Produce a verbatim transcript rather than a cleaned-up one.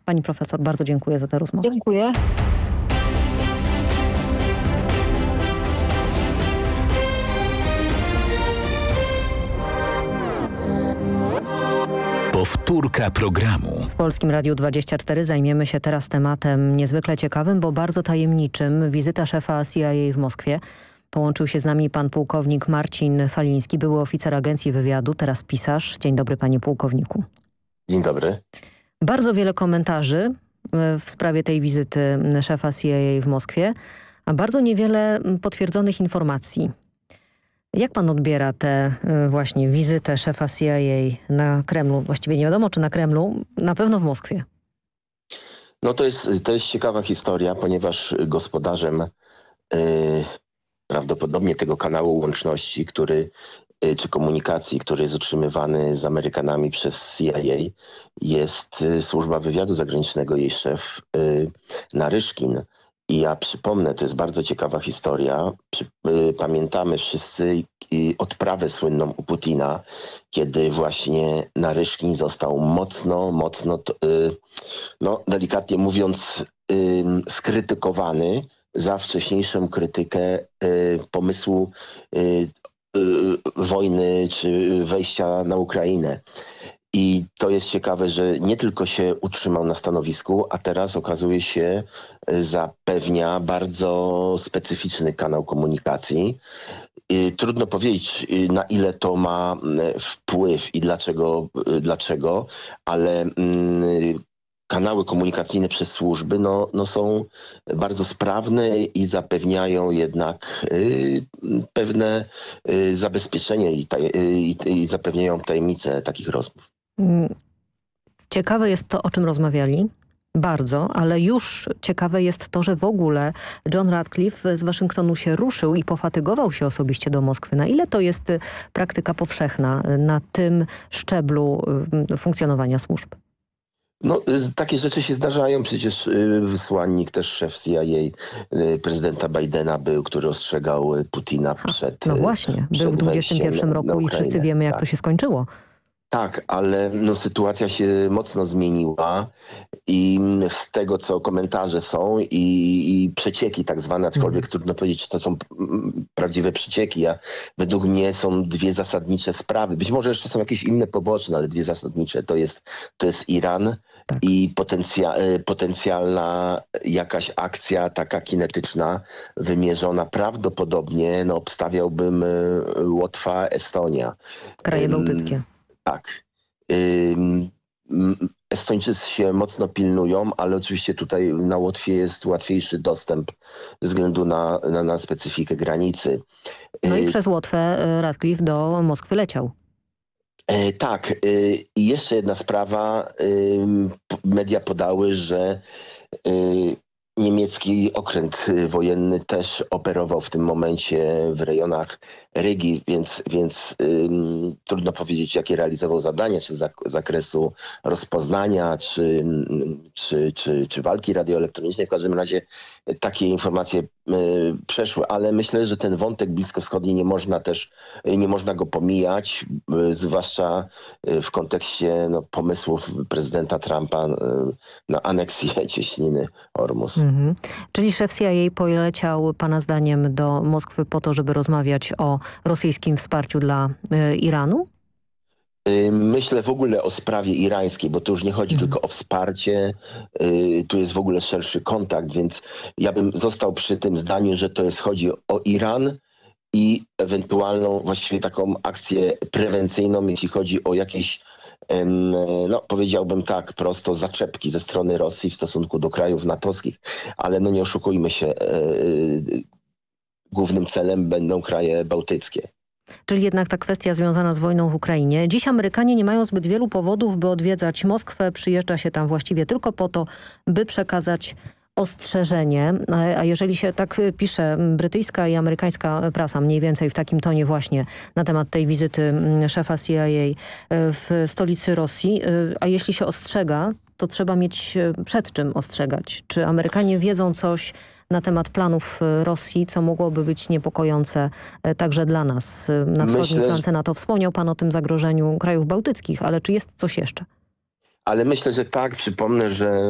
Pani profesor, bardzo dziękuję za tę rozmowę. Dziękuję. Powtórka programu. W Polskim Radiu dwadzieścia cztery zajmiemy się teraz tematem niezwykle ciekawym, bo bardzo tajemniczym. Wizyta szefa C I A w Moskwie. Połączył się z nami pan pułkownik Marcin Faliński, były oficer Agencji Wywiadu, teraz pisarz. Dzień dobry, panie pułkowniku. Dzień dobry. Bardzo wiele komentarzy w sprawie tej wizyty szefa C I A w Moskwie, a bardzo niewiele potwierdzonych informacji. Jak pan odbiera tę właśnie wizytę szefa C I A na Kremlu? Właściwie nie wiadomo, czy na Kremlu, na pewno w Moskwie. No to jest, to jest ciekawa historia, ponieważ gospodarzem yy, prawdopodobnie tego kanału łączności, który, yy, czy komunikacji, który jest utrzymywany z Amerykanami przez C I A, jest yy, Służba Wywiadu Zagranicznego, jej szef yy, Naryszkin. I ja przypomnę, to jest bardzo ciekawa historia. Przy, y, pamiętamy wszyscy y, odprawę słynną u Putina, kiedy właśnie Naryszkin został mocno, mocno, y, no delikatnie mówiąc, y, skrytykowany za wcześniejszą krytykę y, pomysłu y, y, wojny czy wejścia na Ukrainę. I to jest ciekawe, że nie tylko się utrzymał na stanowisku, a teraz okazuje się, zapewnia bardzo specyficzny kanał komunikacji. I trudno powiedzieć, na ile to ma wpływ i dlaczego, dlaczego ale mm, kanały komunikacyjne przez służby no, no są bardzo sprawne i zapewniają jednak y, pewne y, zabezpieczenie i, taj, y, i zapewniają tajemnicę takich rozmów. Ciekawe jest to, o czym rozmawiali. Bardzo, ale już ciekawe jest to, że w ogóle John Ratcliffe z Waszyngtonu się ruszył i pofatygował się osobiście do Moskwy. Na ile to jest praktyka powszechna na tym szczeblu funkcjonowania służb? No, takie rzeczy się zdarzają. Przecież wysłannik, też szef C I A prezydenta Bidena był, który ostrzegał Putina przed No właśnie, był w dwudziestym pierwszym roku i wszyscy wiemy, jak tak. to się skończyło. Tak, ale no, sytuacja się mocno zmieniła i z tego, co komentarze są i, i przecieki tak zwane, aczkolwiek mm. trudno powiedzieć, czy to są prawdziwe przecieki. Ja, według mnie są dwie zasadnicze sprawy. Być może jeszcze są jakieś inne poboczne, ale dwie zasadnicze. To jest, to jest Iran tak. i potencja, potencjalna jakaś akcja taka kinetyczna, wymierzona prawdopodobnie, no obstawiałbym Łotwa, Estonia. Kraje bałtyckie. Tak. Estończycy się mocno pilnują, ale oczywiście tutaj na Łotwie jest łatwiejszy dostęp ze względu na, na, na specyfikę granicy. No i przez Łotwę Ratcliffe do Moskwy leciał. Tak. I jeszcze jedna sprawa. Media podały, że niemiecki okręt wojenny też operował w tym momencie w rejonach Rygi, więc, więc ym, trudno powiedzieć, jakie realizował zadania, czy z zak zakresu rozpoznania, czy, czy, czy, czy walki radioelektronicznej. W każdym razie takie informacje y, przeszły, ale myślę, że ten wątek bliskowschodni nie można też, nie można go pomijać, y, zwłaszcza y, w kontekście no, pomysłów prezydenta Trumpa y, na aneksję cieśniny Ormus. Mhm. Czyli szef C I A poleciał pana zdaniem do Moskwy po to, żeby rozmawiać o rosyjskim wsparciu dla y, Iranu? Myślę w ogóle o sprawie irańskiej, bo tu już nie chodzi mhm. tylko o wsparcie, y, tu jest w ogóle szerszy kontakt, więc ja bym został przy tym zdaniu, że to jest, chodzi o Iran i ewentualną właściwie taką akcję prewencyjną, jeśli chodzi o jakieś, ym, no powiedziałbym tak prosto, zaczepki ze strony Rosji w stosunku do krajów natowskich, ale no nie oszukujmy się, y, y, głównym celem będą kraje bałtyckie. Czyli jednak ta kwestia związana z wojną w Ukrainie. Dziś Amerykanie nie mają zbyt wielu powodów, by odwiedzać Moskwę. Przyjeżdża się tam właściwie tylko po to, by przekazać ostrzeżenie. A jeżeli się tak pisze brytyjska i amerykańska prasa, mniej więcej w takim tonie właśnie na temat tej wizyty szefa C I A w stolicy Rosji, a jeśli się ostrzega, to trzeba mieć przed czym ostrzegać. Czy Amerykanie wiedzą coś na temat planów Rosji, co mogłoby być niepokojące także dla nas na wschodniej Myślę, flance NATO? Wspomniał pan o tym zagrożeniu krajów bałtyckich, ale czy jest coś jeszcze? Ale myślę, że tak. Przypomnę, że